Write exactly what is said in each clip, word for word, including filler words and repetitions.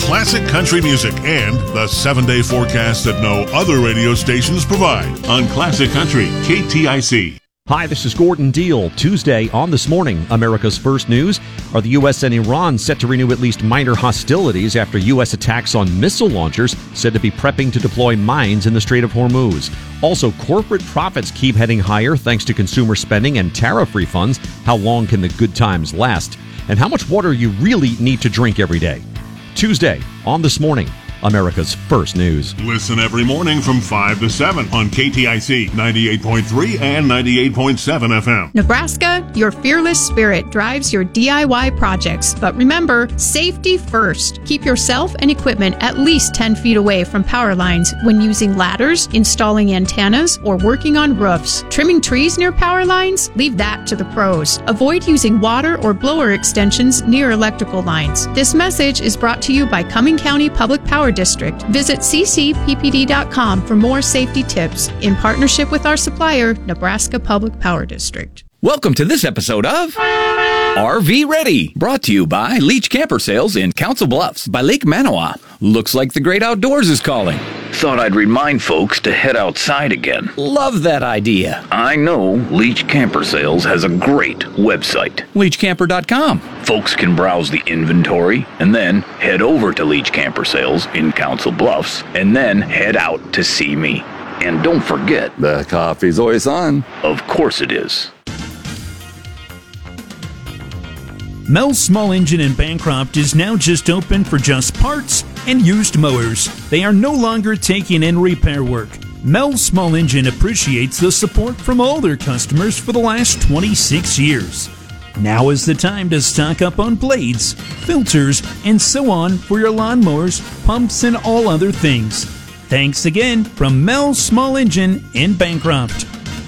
classic country music and the seven-day forecast that no other radio stations provide. On Classic Country, K T I C. Hi, this is Gordon Deal. Tuesday on This Morning, America's First News. Are the U S and Iran set to renew at least minor hostilities after U S attacks on missile launchers said to be prepping to deploy mines in the Strait of Hormuz? Also, corporate profits keep heading higher thanks to consumer spending and tariff refunds. How long can the good times last? And how much water you really need to drink every day? Tuesday on This Morning, America's First News. Listen every morning from five to seven on K T I C ninety-eight point three and ninety-eight point seven F M. Nebraska, your fearless spirit drives your D I Y projects. But remember, safety first. Keep yourself and equipment at least ten feet away from power lines when using ladders, installing antennas, or working on roofs. Trimming trees near power lines? Leave that to the pros. Avoid using water or blower extensions near electrical lines. This message is brought to you by Cumming County Public Power District. Visit c c p p d dot com for more safety tips in partnership with our supplier, Nebraska Public Power District. Welcome to this episode of R V Ready, brought to you by Leach Camper Sales in Council Bluffs by Lake Manawa. Looks like the great outdoors is calling. Thought I'd remind folks to head outside again. Love that idea. I know Leach Camper Sales has a great website. leach camper dot com. Folks can browse the inventory and then head over to Leach Camper Sales in Council Bluffs and then head out to see me. And don't forget, the coffee's always on. Of course it is. Mel's Small Engine in Bancroft is now just open for just parts and used mowers. They are no longer taking in repair work. Mel's Small Engine appreciates the support from all their customers for the last twenty-six years. Now is the time to stock up on blades, filters, and so on for your lawnmowers, pumps, and all other things. Thanks again from Mel's Small Engine in Bancroft.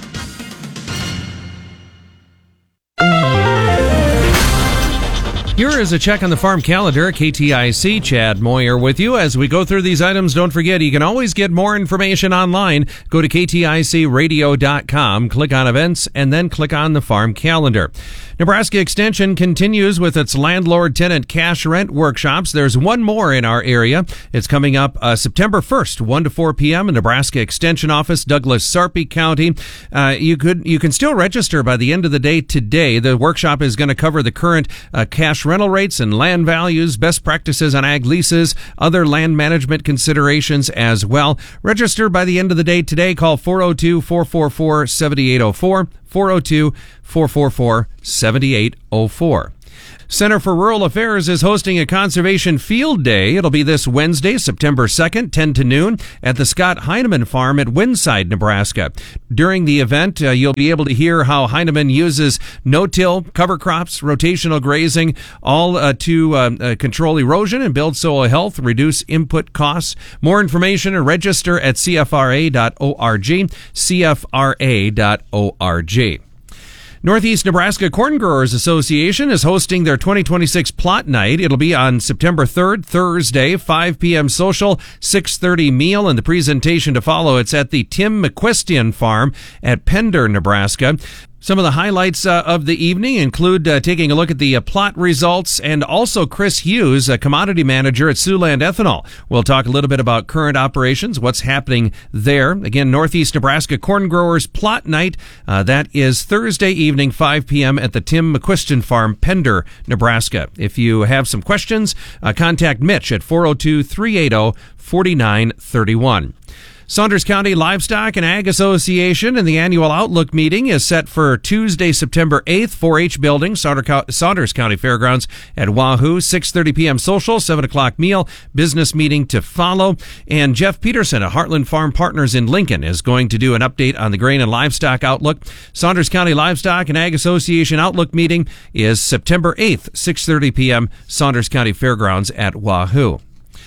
Here is a check on the farm calendar. K T I C, Chad Moyer with you. As we go through these items, don't forget, you can always get more information online. Go to k t i c radio dot com, click on events, and then click on the farm calendar. Nebraska Extension continues with its landlord-tenant cash rent workshops. There's one more in our area. It's coming up uh, September first, one to four p.m. in Nebraska Extension Office, Douglas, Sarpy County. Uh, you could you can still register by the end of the day today. The workshop is going to cover the current uh, cash rental rates and land values, best practices on ag leases, other land management considerations as well. Register by the end of the day today. Call four oh two, four four four, seven eight oh four, four oh two, four four four, seven eight oh four. Center for Rural Affairs is hosting a Conservation Field Day. It'll be this Wednesday, September second, ten to noon, at the Scott Heineman Farm at Winside, Nebraska. During the event, uh, you'll be able to hear how Heineman uses no-till, cover crops, rotational grazing, all uh, to uh, uh, control erosion and build soil health, reduce input costs. More information and register at c f r a dot org, c f r a dot org. Northeast Nebraska Corn Growers Association is hosting their twenty twenty-six plot night. It'll be on September third, Thursday, five p.m. social, six thirty meal, and the presentation to follow. It's at the Tim McQuestian Farm at Pender, Nebraska. Some of the highlights uh, of the evening include uh, taking a look at the uh, plot results, and also Chris Hughes, a commodity manager at Siouxland Ethanol. We'll talk a little bit about current operations, what's happening there. Again, Northeast Nebraska Corn Growers Plot Night. Uh, that is Thursday evening, five p.m. at the Tim McQuestian Farm, Pender, Nebraska. If you have some questions, uh, contact Mitch at four oh two, three eight oh, four nine three one. Saunders County Livestock and Ag Association and the annual Outlook meeting is set for Tuesday, September eighth, four H building, Saunders County Fairgrounds at Wahoo, six thirty p.m. social, seven o'clock meal, business meeting to follow. And Jeff Peterson at Heartland Farm Partners in Lincoln is going to do an update on the grain and livestock outlook. Saunders County Livestock and Ag Association Outlook meeting is September eighth, six thirty p.m., Saunders County Fairgrounds at Wahoo.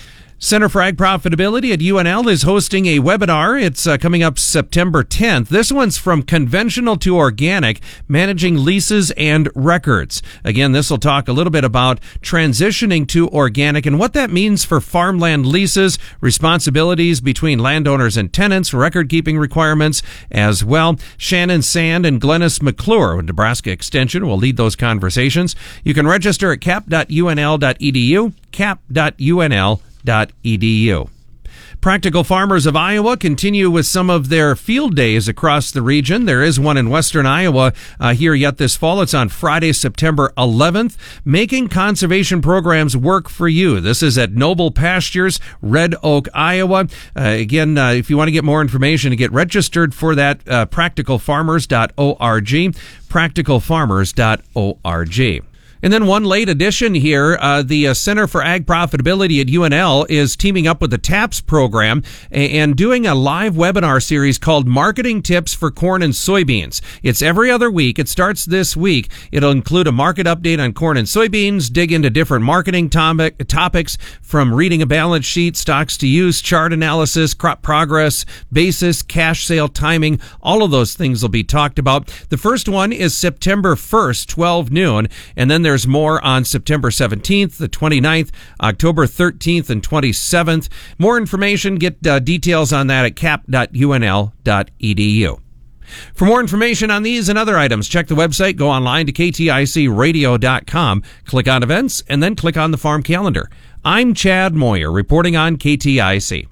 Center for Ag Profitability at U N L is hosting a webinar. It's uh, coming up September tenth. This one's from conventional to organic, managing leases and records. Again, this will talk a little bit about transitioning to organic and what that means for farmland leases, responsibilities between landowners and tenants, record-keeping requirements as well. Shannon Sand and Glennis McClure with Nebraska Extension will lead those conversations. You can register at cap dot U N L dot E D U, cap dot U N L dot E D U. Practical Farmers of Iowa continue with some of their field days across the region. There is one in western Iowa uh, here yet this fall. It's on Friday, September eleventh. Making conservation programs work for you. This is at Noble Pastures, Red Oak, Iowa. Uh, again, uh, if you want to get more information to get registered for that, uh, practical farmers dot org, practical farmers dot org. And then one late addition here, uh, the uh, Center for Ag Profitability at U N L is teaming up with the TAPS program and doing a live webinar series called Marketing Tips for Corn and Soybeans. It's every other week. It starts this week. It'll include a market update on corn and soybeans, dig into different marketing topic, topics from reading a balance sheet, stocks to use, chart analysis, crop progress, basis, cash sale timing. All of those things will be talked about. The first one is September first, twelve noon, and then there's There's more on September seventeenth, the twenty-ninth, October thirteenth, and twenty-seventh. More information, get uh, details on that at cap dot U N L dot E D U. For more information on these and other items, check the website, go online to K T I C radio dot com, click on events, and then click on the farm calendar. I'm Chad Moyer, reporting on K T I C.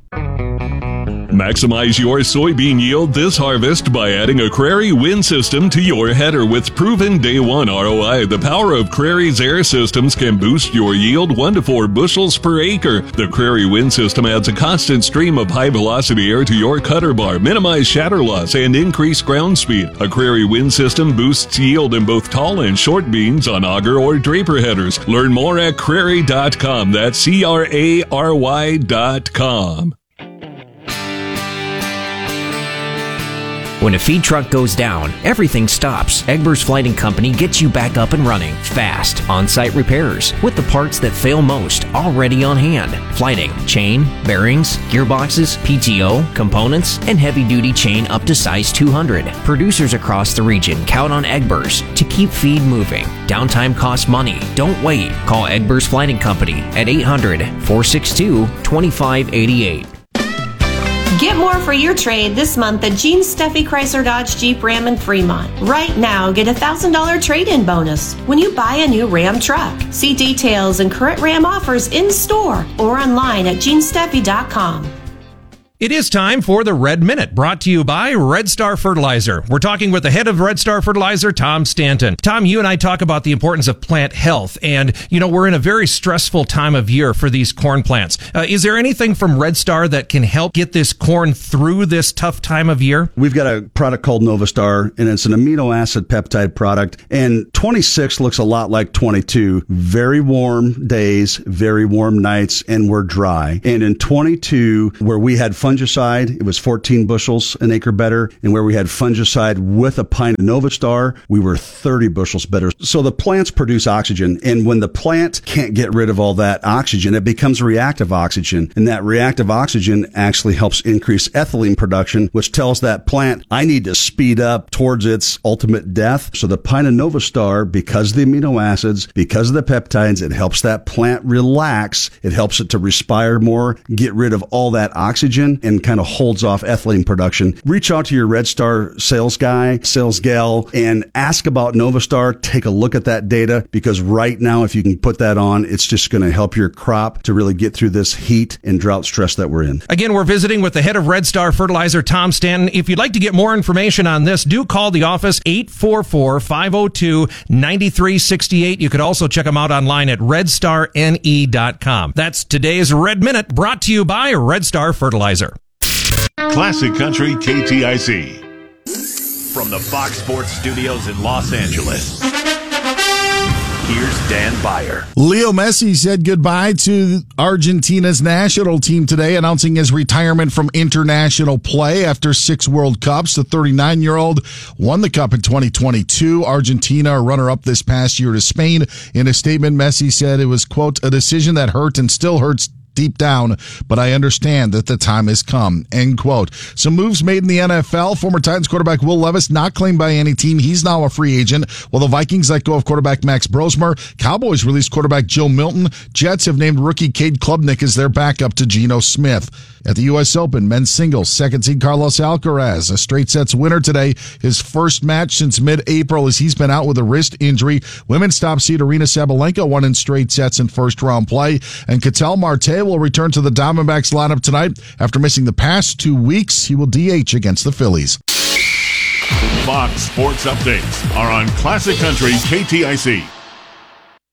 Maximize your soybean yield this harvest by adding a Crary wind system to your header with proven day one R O I. The power of Crary's air systems can boost your yield one to four bushels per acre. The Crary wind system adds a constant stream of high velocity air to your cutter bar, minimize shatter loss, and increase ground speed. A Crary wind system boosts yield in both tall and short beans on auger or draper headers. Learn more at crary dot com. That's C R A R Y dot com. When a feed truck goes down, everything stops. Egbers Flighting Company gets you back up and running. Fast, on-site repairs with the parts that fail most already on hand. Flighting, chain, bearings, gearboxes, P T O, components, and heavy-duty chain up to size two hundred. Producers across the region count on Egbers to keep feed moving. Downtime costs money. Don't wait. Call Egbers Flighting Company at eight hundred, four six two, two five eight eight. Get more for your trade this month at Gene Steffi Chrysler Dodge Jeep Ram in Fremont. Right now, get a one thousand dollars trade-in bonus when you buy a new Ram truck. See details and current Ram offers in-store or online at gene steffi dot com. It is time for the Red Minute, brought to you by Red Star Fertilizer. We're talking with the head of Red Star Fertilizer, Tom Stanton. Tom, you and I talk about the importance of plant health, and, you know, we're in a very stressful time of year for these corn plants. Uh, is there anything from Red Star that can help get this corn through this tough time of year? We've got a product called Novastar, and it's an amino acid peptide product, and twenty-six looks a lot like twenty-two. Very warm days, very warm nights, and we're dry. And in twenty-two, where we had fun fungicide, it was fourteen bushels an acre better. And where we had fungicide with a pint of Novastar, we were thirty bushels better. So the plants produce oxygen. And when the plant can't get rid of all that oxygen, it becomes reactive oxygen. And that reactive oxygen actually helps increase ethylene production, which tells that plant, I need to speed up towards its ultimate death. So the pint of Novastar, because of the amino acids, because of the peptides, it helps that plant relax. It helps it to respire more, get rid of all that oxygen, and kind of holds off ethylene production. Reach out to your Red Star sales guy, sales gal, and ask about Novastar. Take a look at that data, because right now, if you can put that on, it's just going to help your crop to really get through this heat and drought stress that we're in. Again, we're visiting with the head of Red Star Fertilizer, Tom Stanton. If you'd like to get more information on this, do call the office, eight four four, five oh two, nine three six eight. You could also check them out online at red star N E dot com. That's today's Red Minute, brought to you by Red Star Fertilizer. Classic Country K T I C. From the Fox Sports Studios in Los Angeles, here's Dan Beyer. Leo Messi said goodbye to Argentina's national team today, announcing his retirement from international play after six World Cups. The thirty-nine-year-old won the Cup in twenty twenty-two. Argentina, a runner-up this past year to Spain. In a statement, Messi said it was, quote, a decision that hurt and still hurts deep down, but I understand that the time has come, end quote. Some moves made in the N F L. Former Titans quarterback Will Levis not claimed by any team. He's now a free agent. While the Vikings let go of quarterback Max Brosmer, Cowboys released quarterback Joe Milton. Jets have named rookie Cade Klubnik as their backup to Geno Smith. At the U S Open, men's singles, second seed Carlos Alcaraz, a straight sets winner today. His first match since mid-April as he's been out with a wrist injury. Women's top seed Arina Sabalenka won in straight sets in first round play. And Ketel Marte will return to the Diamondbacks lineup tonight. After missing the past two weeks, he will D H against the Phillies. Fox Sports Updates are on Classic Country K T I C.